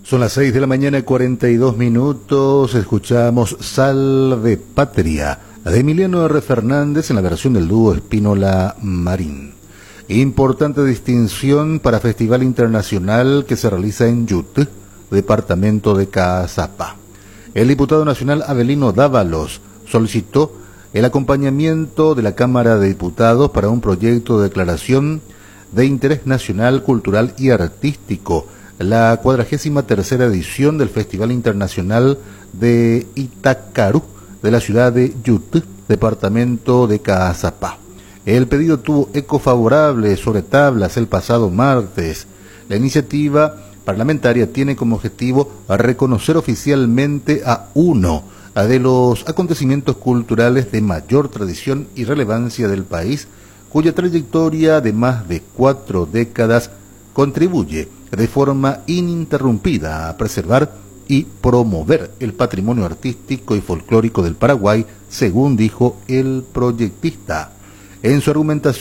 Son las 6 de la mañana, 42 minutos. Escuchamos Salve Patria de Emiliano R. Fernández en la versión del dúo Espínola Marín. Importante distinción para Festival Internacional que se realiza en Yutí, departamento de Caazapá. El diputado nacional Avelino Dávalos solicitó el acompañamiento de la Cámara de Diputados para un proyecto de declaración de interés nacional, cultural y artístico, la 43ª edición del Festival Internacional de Itacarú de la ciudad de Yutí, departamento de Caazapá. El pedido tuvo eco favorable sobre tablas el pasado martes. La iniciativa parlamentaria tiene como objetivo reconocer oficialmente a uno de los acontecimientos culturales de mayor tradición y relevancia del país, cuya trayectoria de más de 4 décadas contribuye de forma ininterrumpida a preservar y promover el patrimonio artístico y folclórico del Paraguay, según dijo el proyectista. En su argumentación